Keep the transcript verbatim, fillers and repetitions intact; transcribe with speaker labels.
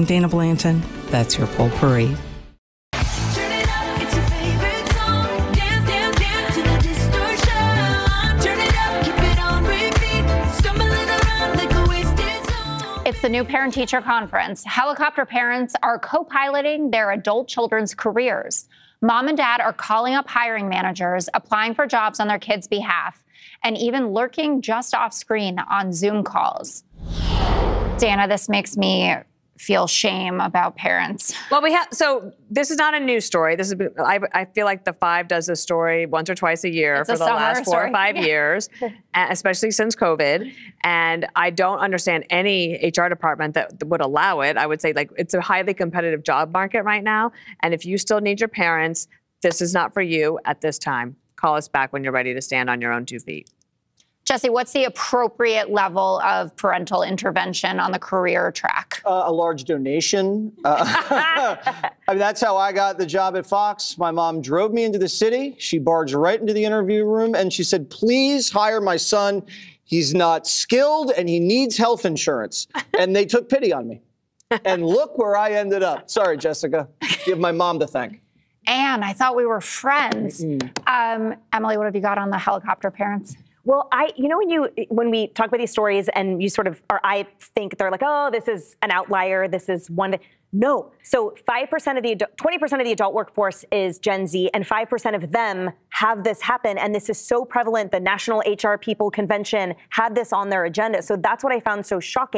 Speaker 1: I'm Dana Blanton. That's your Potpourri.
Speaker 2: It's the new parent-teacher conference. Helicopter parents are co-piloting their adult children's careers. Mom and dad are calling up hiring managers, applying for jobs on their kids' behalf, and even lurking just off screen on Zoom calls. Dana, this makes me feel shame about parents.
Speaker 3: Well, we have, so this is not a news story. This is, I, I feel like The Five does this story once or twice a year
Speaker 2: It's
Speaker 3: for
Speaker 2: a
Speaker 3: the last four
Speaker 2: story.
Speaker 3: or five
Speaker 2: Yeah.
Speaker 3: years, especially since COVID. And I don't understand any H R department that would allow it. I would say, like, it's a highly competitive job market right now. And if you still need your parents, this is not for you at this time. Call us back when you're ready to stand on your own two feet.
Speaker 2: Jesse, what's the appropriate level of parental intervention on the career track?
Speaker 4: Uh, a large donation. Uh, I mean, that's how I got the job at Fox. My mom drove me into the city. She barged right into the interview room and she said, please hire my son. He's not skilled and he needs health insurance. And they took pity on me. And look where I ended up. Sorry, Jessica. You have my mom to thank.
Speaker 2: Anne, I thought we were friends. Mm-hmm. um, Emily, what have you got on the helicopter parents?
Speaker 5: Well, I, you know, when you, when we talk about these stories and you sort of, or I think they're like, oh, this is an outlier. This is one. No. So five percent of the, twenty percent of the adult workforce is Gen Z and five percent of them have this happen. And this is so prevalent. The National H R People Convention had this on their agenda. So that's what I found so shocking.